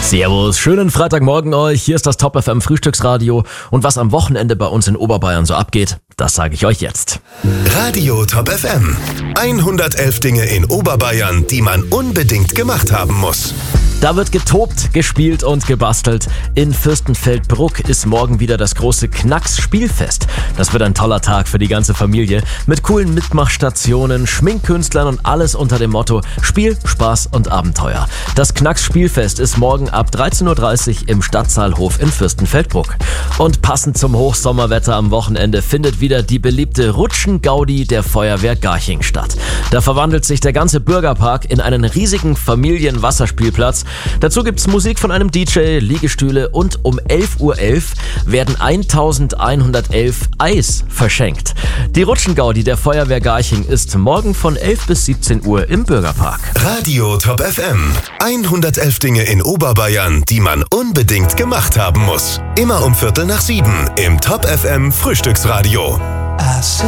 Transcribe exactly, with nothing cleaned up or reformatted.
Servus, schönen Freitagmorgen euch. Hier ist das Top F M Frühstücksradio. Und was am Wochenende bei uns in Oberbayern so abgeht, das sage ich euch jetzt. Radio Top F M. hundertelf Dinge in Oberbayern, die man unbedingt gemacht haben muss. Da wird getobt, gespielt und gebastelt. In Fürstenfeldbruck ist morgen wieder das große Knacks-Spielfest. Das wird ein toller Tag für die ganze Familie. Mit coolen Mitmachstationen, Schminkkünstlern und alles unter dem Motto Spiel, Spaß und Abenteuer. Das Knacks-Spielfest ist morgen ab dreizehn Uhr dreißig im Stadtsaalhof in Fürstenfeldbruck. Und passend zum Hochsommerwetter am Wochenende findet wieder die beliebte Rutschen-Gaudi der Feuerwehr Garching statt. Da verwandelt sich der ganze Bürgerpark in einen riesigen Familienwasserspielplatz. Dazu gibt's Musik von einem D J, Liegestühle und um elf Uhr elf werden elfhundertelf Eis verschenkt. Die Rutschen-Gaudi der Feuerwehr Garching ist morgen von elf bis siebzehn Uhr im Bürgerpark. Radio Top F M. hundertelf Dinge in Oberbayern, die man unbedingt gemacht haben muss. Immer um Viertel nach sieben im Top F M Frühstücksradio.